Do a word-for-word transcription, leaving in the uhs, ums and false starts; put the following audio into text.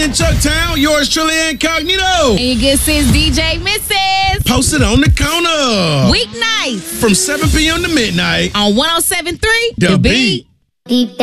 In Chucktown, yours truly incognito. And your good sis D J Missus Posted on the corner. Weeknights From seven p.m. to midnight. on one oh seven point three The Beat. Deep